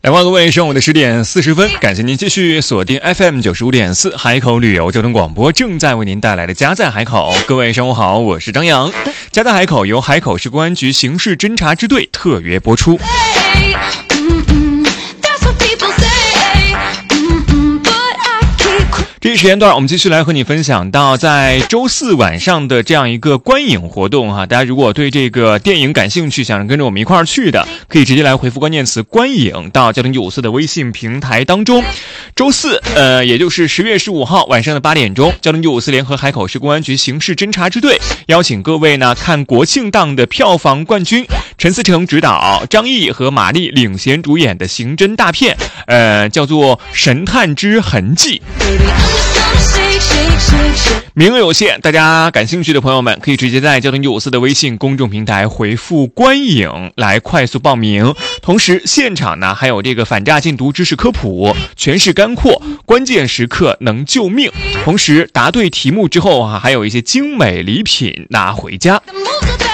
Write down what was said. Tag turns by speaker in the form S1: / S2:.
S1: 来欢迎各位上午的10点40分，感谢您继续锁定 FM 95.4海口旅游交通广播，正在为您带来的家在海口。各位上午好，我是张扬。家在海口由海口市公安局刑事侦查支队特约播出。这一时间段我们继续来和你分享到在周四晚上的这样一个观影活动哈，大家如果对这个电影感兴趣，想跟着我们一块儿去的，可以直接来回复关键词观影到交通954的微信平台当中。周四也就是10月15号晚上的8点钟，交通954联合海口市公安局刑事侦查支队邀请各位呢看国庆档的票房冠军陈思诚执导，张译和马丽领衔主演的刑侦大片叫做《神探之痕迹》。名额有限，大家感兴趣的朋友们可以直接在交通954的微信公众平台回复观影来快速报名。同时现场呢还有这个反诈禁毒知识科普，全是干货，关键时刻能救命。同时答对题目之后还有一些精美礼品拿回家。